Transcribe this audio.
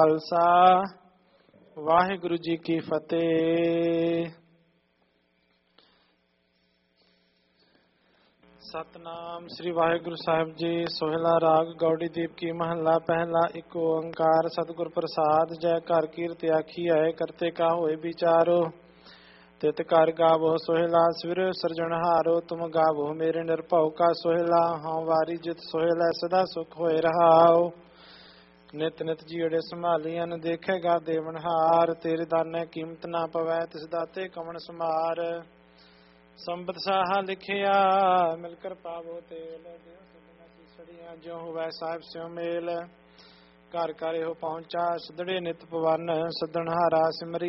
ਖਾਲਸਾ ਵਾਹਿਗੁਰੂ ਜੀ ਕੀ ਫਤਿਹ। ਸਤਨਾਮ ਸ੍ਰੀ ਵਾਹਿਗੁਰੂ ਸਾਹਿਬ ਜੀ। ਸੋਹਿਲਾ ਰਾਗ ਗੌੜੀ ਦੀਪ ਕੀ ਮਹੱਲਾ ਪਹਿਲਾ। ਇੱਕ ਓੰਕਾਰ ਸਤਿਗੁਰ ਪ੍ਰਸਾਦ। ਜੈ ਘਰ ਕੀਰਤ ਆਖੀ ਆਏ ਕਰਤੇ ਕਾ ਹੋਏ ਵਿਚਾਰੋ। ਤਿਤ ਕਰ ਗਾਵੋ ਸੋਹਿਲਾ ਸਵਿਰ ਸਿਰਜਣਹਾਰੋ। ਤੁਮ ਗਾਵੋ ਮੇਰੇ ਨਿਰਭਉ ਕਾ ਸੋਹਿਲਾ। ਹਾਂ ਵਾਰੀ ਜਿਤ ਸੋਹਿਲਾ ਸਦਾ ਸੁਖ ਹੋਏ ਰਹਾਓ। ਨਿਤ ਨਿਤ ਜੀੜੇ ਸੰਭਾਲੀਆਂ ਦੇਖੇਗਾ ਦੇਵਨਹਾਰ। ਤੇਰੇ ਦਾਨੇ ਕੀਮਤ ਨਾ ਪਵੈ ਤਿਸ ਦਾਤੇ ਕਵਣ ਸਮਾਰ। ਸੰਬਤ ਸਾਹਾ ਲਿਖਿਆ ਮਿਲ ਕਰ ਪਾਵੋ ਤੇਲ। ਸੜੀਆਂ ਜਿਉ ਹੋਵੈ ਸਾਹਿਬ ਸਿਉ ਮੇਲ। ਘਰ ਘਰ ਇਹੋ ਪਹੁੰਚਾ ਸਦੜੇ ਨਿਤ ਪਵਨ। ਸਦਣਹਾਰਾ ਸਿਮਰੀ